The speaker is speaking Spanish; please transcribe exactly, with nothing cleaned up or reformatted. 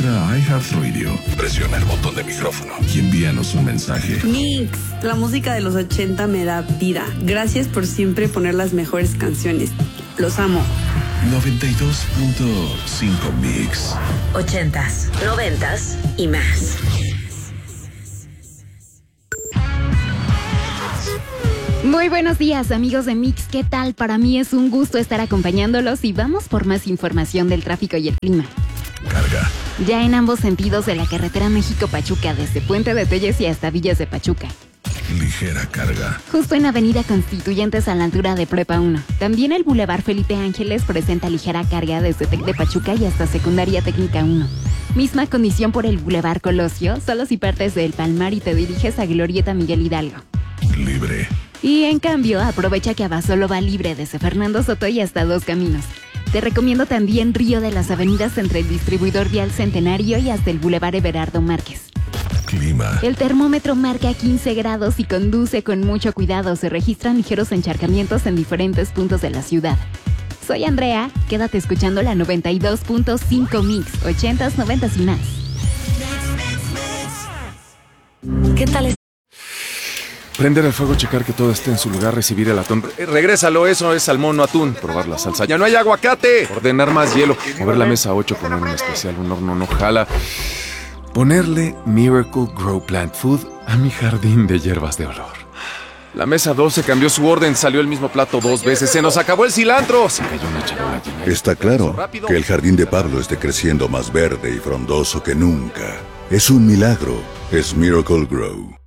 Entra a iHeartRadio, presiona el botón de micrófono y envíanos un mensaje. Mix, la música de los ochenta me da vida. Gracias por siempre poner las mejores canciones. Los amo. noventa y dos punto cinco Mix. Ochentas, noventas y más. Muy buenos días, amigos de Mix. ¿Qué tal? Para mí es un gusto estar acompañándolos y vamos por más información del tráfico y el clima. Carga. Ya en ambos sentidos de la carretera México-Pachuca, desde Puente de Telles y hasta Villas de Pachuca. Ligera carga. Justo en Avenida Constituyentes a la altura de Prepa uno. También el Boulevard Felipe Ángeles presenta ligera carga desde Tec de Pachuca y hasta Secundaria Técnica uno. Misma condición por el Boulevard Colosio, solo si partes del Palmar y te diriges a Glorieta Miguel Hidalgo. Libre. Y en cambio, aprovecha que Abasolo va libre desde Fernando Soto y hasta Dos Caminos. Te recomiendo también Río de las Avenidas entre el distribuidor vial Centenario y hasta el Boulevard Everardo Márquez. Clima. El termómetro marca quince grados y conduce con mucho cuidado. Se registran ligeros encharcamientos en diferentes puntos de la ciudad. Soy Andrea, quédate escuchando la noventa y dos punto cinco Mix, ochentas, noventas y más. ¿Qué tal es? Prender el fuego, checar que todo esté en su lugar, recibir el atún. Eh, regrésalo, eso es salmón, no atún. Probar la salsa. ¡Ya no hay aguacate! Ordenar más hielo. Mover la mesa ocho, poner un especial, un horno no jala. Ponerle Miracle Grow Plant Food a mi jardín de hierbas de olor. La mesa doce cambió su orden, salió el mismo plato dos veces. ¡Se nos acabó el cilantro! Se cayó una charola llena. Está claro que el jardín de Pablo esté creciendo más verde y frondoso que nunca. Es un milagro. Es Miracle Grow.